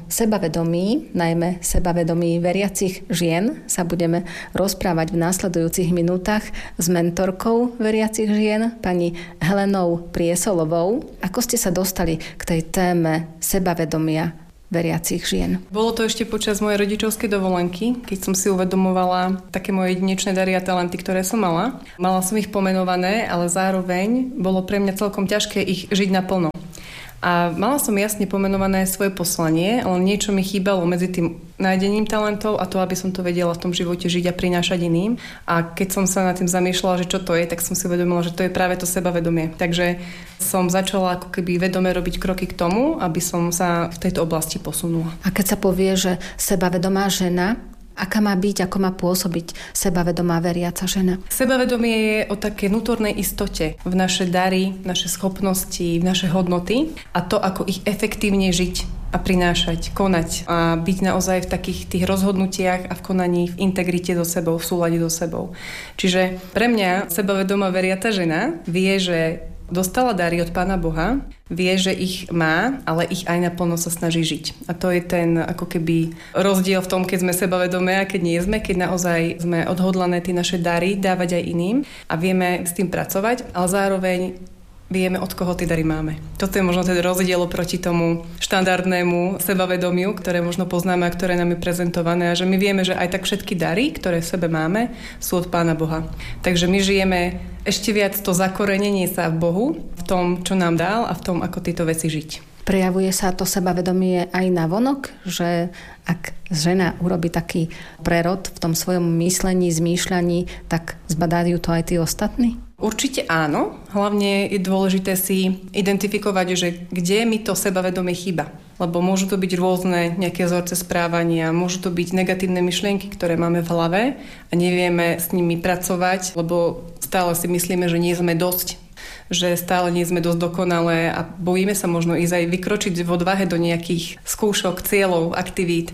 sebavedomí, najmä sebavedomí veriacich žien, sa budeme rozprávať v následujúcich minútach s mentorkou veriacich žien, pani Helenou Priesolovou. Ako ste sa dostali k tej téme sebavedomia veriacich žien? Bolo to ešte počas mojej rodičovskej dovolenky, keď som si uvedomovala také moje jedinečné dary a talenty, ktoré som mala. Mala som ich pomenované, ale zároveň bolo pre mňa celkom ťažké ich žiť naplno. A mala som jasne pomenované svoje poslanie, ale niečo mi chýbalo medzi tým nájdením talentov a to, aby som to vedela v tom živote žiť a prinášať iným. A keď som sa nad tým zamýšľala, že čo to je, tak som si uvedomila, že to je práve to sebavedomie. Takže som začala ako keby vedome robiť kroky k tomu, aby som sa v tejto oblasti posunula. A keď sa povie, že sebavedomá žena, aká má byť, ako má pôsobiť sebavedomá veriaca žena? Sebavedomie je o také vnútornej istote v naše dary, v naše schopnosti, v naše hodnoty a to, ako ich efektívne žiť a prinášať, konať a byť naozaj v takých tých rozhodnutiach a v konaní v integrite so sebou, v súlade so sebou. Čiže pre mňa sebavedomá veriaca žena vie, že dostala dary od Pána Boha, vie, že ich má, ale ich aj naplno sa snaží žiť. A to je ten ako keby rozdiel v tom, keď sme sebavedomé a keď nie sme, keď naozaj sme odhodlané tie naše dary dávať aj iným a vieme s tým pracovať, ale zároveň vieme, od koho tie dary máme. Toto je možno ten rozdiel proti tomu štandardnému sebavedomiu, ktoré možno poznáme a ktoré nám je prezentované a že my vieme, že aj tak všetky dary, ktoré v sebe máme, sú od Pána Boha. Takže my žijeme ešte viac to zakorenenie sa v Bohu, v tom, čo nám dal a v tom, ako tieto veci žiť. Prejavuje sa to sebavedomie aj navonok, že ak žena urobí taký prerod v tom svojom myslení, zmýšľaní, tak zbadajú to aj tí ostatní? Určite áno. Hlavne je dôležité si identifikovať, že kde mi to sebavedomie chýba. Lebo môžu to byť rôzne nejaké vzorce správania, môžu to byť negatívne myšlienky, ktoré máme v hlave a nevieme s nimi pracovať, lebo stále si myslíme, že nie sme dosť, že stále nie sme dosť dokonalé a bojíme sa možno ísť aj vykročiť v odvahe do nejakých skúšok, cieľov, aktivít.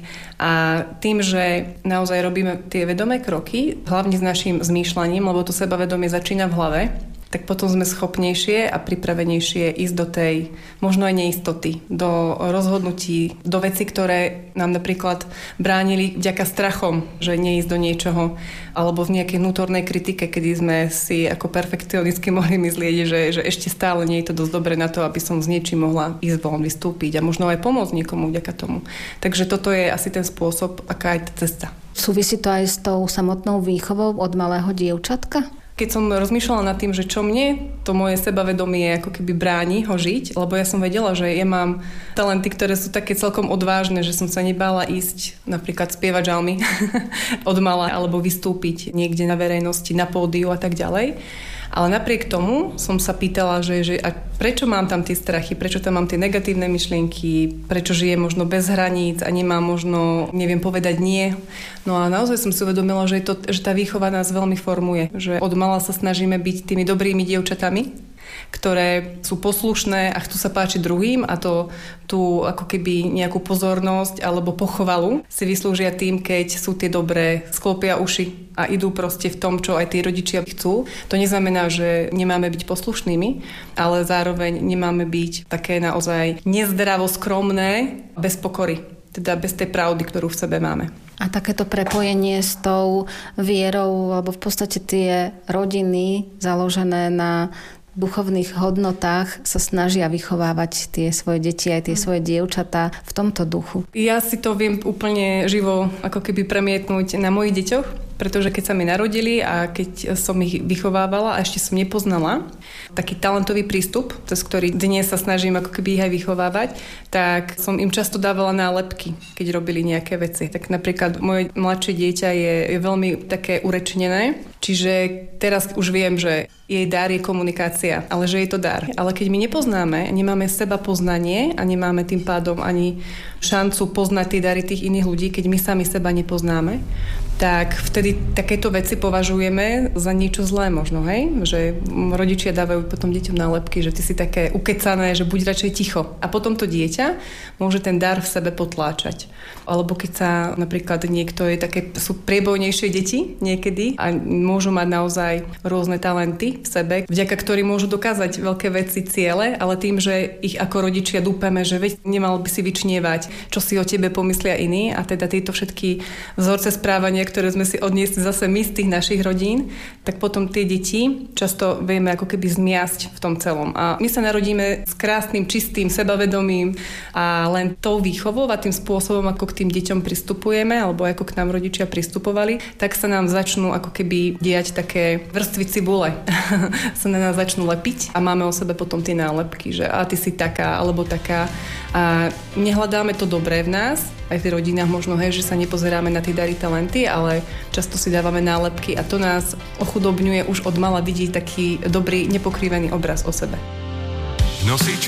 A tým, že naozaj robíme tie vedomé kroky, hlavne s našim zmýšľaním, lebo to sebavedomie začína v hlave, tak potom sme schopnejšie a pripravenejšie ísť do tej možno aj neistoty, do rozhodnutí, do vecí, ktoré nám napríklad bránili vďaka strachom, že neísť do niečoho, alebo v nejakej vnútornej kritike, kedy sme si ako perfekcionisti mohli myslieť, že ešte stále nie je to dosť dobre na to, aby som s niečím mohla ísť von, vystúpiť a možno aj pomôcť niekomu vďaka tomu. Takže toto je asi ten spôsob, aká je tá cesta. Súvisí to aj s tou samotnou výchovou od malého dievčatka? Keď som rozmýšľala nad tým, že čo mne to moje sebavedomie ako keby bráni ho žiť, lebo ja som vedela, že ja mám talenty, ktoré sú také celkom odvážne, že som sa nebála ísť napríklad spievať žalmy od mala alebo vystúpiť niekde na verejnosti, na pódiu a tak ďalej. Ale napriek tomu som sa pýtala, že a prečo mám tam tie strachy, prečo tam mám tie negatívne myšlienky, prečo žijem možno bez hraníc a nemám možno, neviem povedať nie. No a naozaj som si uvedomila, že tá výchova nás veľmi formuje, že od mala sa snažíme byť tými dobrými dievčatami, ktoré sú poslušné a chcú sa páčiť druhým a tú ako keby nejakú pozornosť alebo pochvalu si vyslúžia tým, keď sú tie dobré, sklopia uši a idú proste v tom, čo aj tí rodičia chcú. To neznamená, že nemáme byť poslušnými, ale zároveň nemáme byť také naozaj nezdravo skromné, bez pokory, teda bez tej pravdy, ktorú v sebe máme. A takéto prepojenie s tou vierou, alebo v podstate tie rodiny založené na duchovných hodnotách sa snažia vychovávať tie svoje deti, aj tie svoje dievčatá v tomto duchu. Ja si to viem úplne živo ako keby premietnúť na mojich deťoch, pretože keď sa mi narodili a keď som ich vychovávala a ešte som nepoznala taký talentový prístup, cez ktorý dnes sa snažím ako keby ich aj vychovávať, tak som im často dávala nálepky, keď robili nejaké veci. Tak napríklad moje mladšie dieťa je veľmi také urečnené, čiže teraz už viem, že jej dar je komunikácia, ale že je to dar. Ale keď my nepoznáme, nemáme seba poznanie a nemáme tým pádom ani šancu poznať tie dary tých iných ľudí, keď my sami seba nepoznáme, tak vtedy takéto veci považujeme za niečo zlé možno, hej? Že rodičia dávajú potom deťom nálepky, že ty si také ukecané, že buď radšej ticho. A potom to dieťa môže ten dar v sebe potláčať. Alebo keď sa napríklad sú priebojnejšie deti niekedy a môžu mať naozaj rôzne talenty v sebe, vďaka ktorým môžu dokázať veľké veci, ciele, ale tým, že ich ako rodičia dúpeme, že veď nemal by si vyčnievať, čo si o tebe pomyslia iní, a teda tieto všetky vzorce správania, ktoré sme si odniesli zase my z tých našich rodín, tak potom tie deti často vieme ako keby zmiasť v tom celom. A my sa narodíme s krásnym, čistým sebavedomím a len tou výchovou a tým spôsobom, ako k tým deťom pristupujeme, alebo ako k nám rodičia pristupovali, tak sa nám začnú ako keby diať také vrstvy cibule. sa na nás začnú lepiť a máme o sebe potom tie nálepky, že a ty si taká, alebo taká. A nehľadáme to dobré v nás, aj v rodinách možno, hej, že sa nepozeráme na tie dary, talenty, ale často si dávame nálepky a to nás ochudobňuje už od mala vidieť taký dobrý, nepokrivený obraz o sebe.